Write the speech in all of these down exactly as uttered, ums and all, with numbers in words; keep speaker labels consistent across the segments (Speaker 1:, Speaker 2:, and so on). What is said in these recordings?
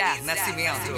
Speaker 1: Zé Nascimento.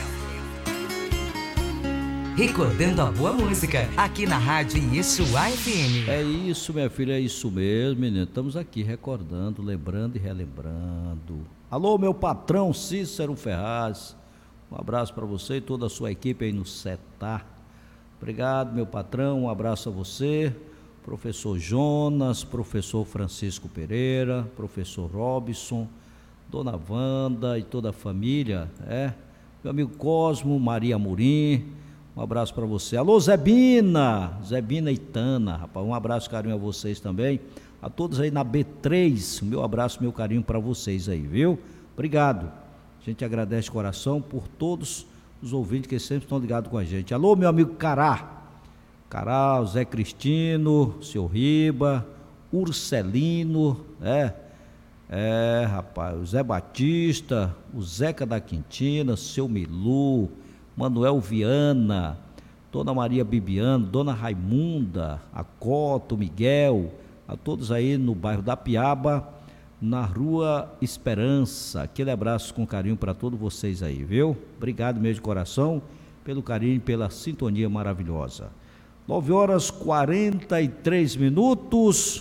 Speaker 1: Recordando a boa música, aqui na Rádio Yeshua F M.
Speaker 2: É isso, minha filha, é isso mesmo, menino. Estamos aqui recordando, lembrando e relembrando. Alô, meu patrão Cícero Ferraz. Um abraço para você e toda a sua equipe aí no Setar. Obrigado, meu patrão. Um abraço a você, professor Jonas, professor Francisco Pereira, professor Robson, dona Wanda e toda a família, é? Meu amigo Cosmo, Maria Amorim. Um abraço para você. Alô, Zebina, Zebina e Tana, rapaz, um abraço, carinho a vocês também. A todos aí na B três, meu abraço, meu carinho para vocês aí, viu? Obrigado. A gente agradece de coração por todos os ouvintes que sempre estão ligados com a gente. Alô, meu amigo Cará, Cará, o Zé Cristino, seu Riba, Urcelino, é, é, rapaz, o Zé Batista, o Zeca da Quintina, seu Milu, Manuel Viana, Dona Maria Bibiano, Dona Raimunda, a Coto, Miguel, a todos aí no bairro da Piaba, na Rua Esperança. Aquele abraço com carinho para todos vocês aí, viu? Obrigado mesmo de coração pelo carinho e pela sintonia maravilhosa. nove horas e quarenta e três minutos.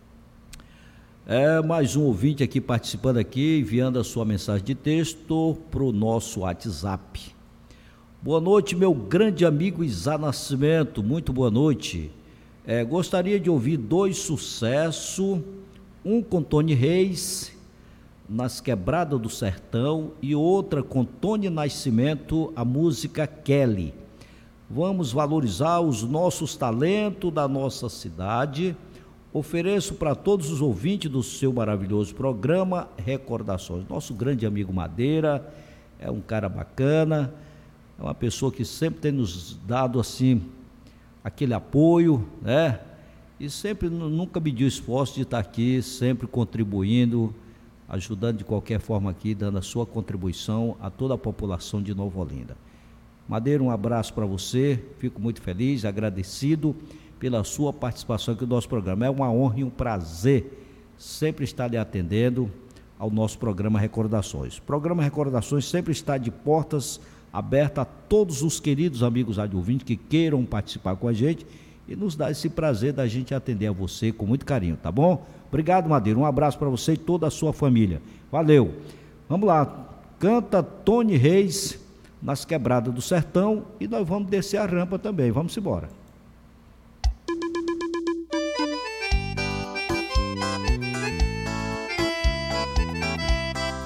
Speaker 2: É, mais um ouvinte aqui participando aqui, enviando a sua mensagem de texto para o nosso WhatsApp. Boa noite, meu grande amigo Zé Nascimento, muito boa noite. É, gostaria de ouvir dois sucessos, um com Tony Reis, Nas Quebradas do Sertão, e outra com Tony Nascimento, a música Kelly. Vamos valorizar os nossos talentos da nossa cidade. Ofereço para todos os ouvintes do seu maravilhoso programa Recordações. Nosso grande amigo Madeira é um cara bacana, é uma pessoa que sempre tem nos dado assim aquele apoio, né? E sempre, nunca mediu esforço de estar aqui, sempre contribuindo, ajudando de qualquer forma aqui, dando a sua contribuição a toda a população de Nova Olinda. Madeira, um abraço para você, fico muito feliz, agradecido pela sua participação aqui no nosso programa. É uma honra e um prazer sempre estar lhe atendendo ao nosso programa Recordações. O programa Recordações sempre está de portas abertas a todos os queridos amigos ouvintes que queiram participar com a gente e nos dá esse prazer da gente atender a você com muito carinho, tá bom? Obrigado, Madeira, um abraço para você e toda a sua família. Valeu. Vamos lá, canta Tony Reis, Nas Quebradas do Sertão, e nós vamos descer a rampa também. Vamos embora.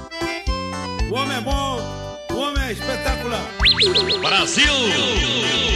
Speaker 3: O homem é bom, o homem é espetacular.
Speaker 4: Brasil!